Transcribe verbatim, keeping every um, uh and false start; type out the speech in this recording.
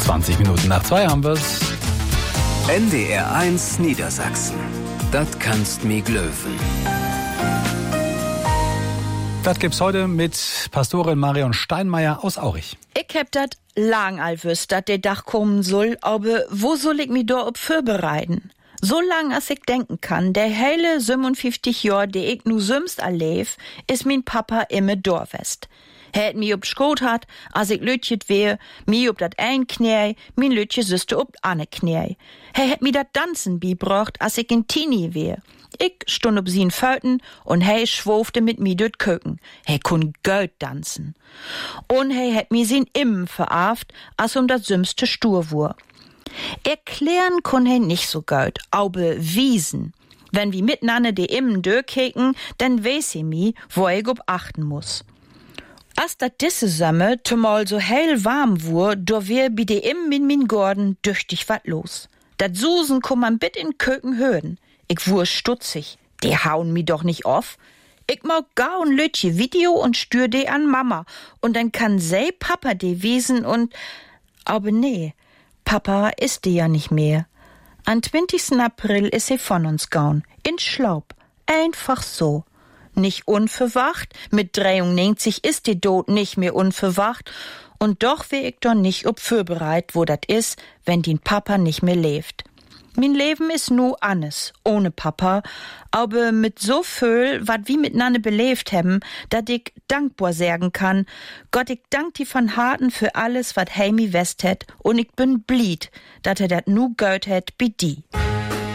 zwanzig Minuten nach zwei haben wir's. N D R eins Niedersachsen. Das kannst mi glöwen. Das gibt's heute mit Pastorin Marion Steinmeier aus Aurich. Ich hab dat lang all wüsst, dat der Dach kommen soll, aber wo soll ich mi da ob vorbereiten? So lang als ich denken kann, der hele siebenundfünfzig Jahr, die ich nu sümmst erleb, is min Papa immer dorwest. Er hat mi ob Schot hat, als ich lütjet wär, mi ob dat ein Knäi, min lütje süste ob ane Knäi. Er hat mi dat Dansen bibracht, als ich in Tini wär. Ich stund ob sie'n Föten und he schwofte mit mi dort Köken. He kun Geld dansen. Und he hat mi sie'n Immen veraft, als um dat sümmste stur wur. Erklären kun he nicht so gut, aber wiesen. Wenn wir miteinander die Immen durchkicken, dann weiß ich mi, wo ich ob achten muss. Als dat disse Sommer zumal so hell warm wur, do wär bi de Immen in min Gorden düchtig wat los. Dat Susen kum man bit in Köken hören. Ich wur stutzig. Die hauen mi doch nicht auf. Ich mag gar ein Lütje Video und stür de an Mama. Und dann kann sei Papa de wiesen und... Aber nee, Papa ist de ja nicht mehr. Am zwanzigsten April ist er von uns gaun. In Schlaub. Einfach so. Nicht unverwacht. Mit dreiundneunzig ist die Tod nicht mehr unverwacht. Und doch wär ich doch nicht ob fürbereit, wo dat is, wenn din Papa nicht mehr lebt. Mein Leben is nu anders, ohne Papa, aber mit so viel, wat wie miteinander belebt haben, dat ich dankbar sagen kann, Gott, ich dank die von Harten für alles, wat Heimi West het, und ich bin blied, dat er dat nu gehört het, bi die.